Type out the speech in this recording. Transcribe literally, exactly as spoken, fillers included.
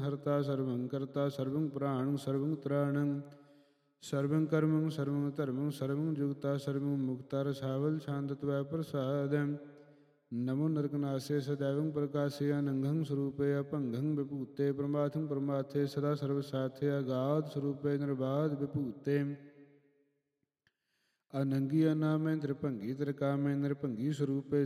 ਹਰਤਾ ਸਰਵੰ ਕਰਤਾ ਸਰਵੰ ਪੁਰਾਣੰ ਸਰਵੰ ਤ੍ਰਾਣੰ ਸਰਵੰ ਕਰਮੰ ਸਰਵੰ ਧਰਮੰ ਸਰਵੰ ਜੁਗਤਾ ਸਰਵੰ ਮੁਕਤਾ ਰਸਾਵਲ ਸ਼ਾਂਤਤਵੈ ਪ੍ਰਸਾਦੰ ਨਮੋ ਨਰਕਨਾਸੇ ਸਦੈਵੰ ਪ੍ਰਕਾਸ਼ੇ ਅਨੰਘੰ ਸਰੂਪੇ ਅਭੰਗੰ ਵਿਭੂਤੇ ਪ੍ਰਮਾਥੰ ਪ੍ਰਮਾਥੇ ਸਦਾ ਸਰਵ ਸਾਥੇ ਅਗਾਧ ਸਰੂਪੇ ਨਿਰਬਾਧ ਵਿਭੂਤੇ ਅਨੰਗੀ ਅਨਾਮੈ ਨਿਰਭੰਗੀ ਤ੍ਰਿਕਾਮੈ ਨਿਰਭੰਗੀ ਸਰੂਪੇ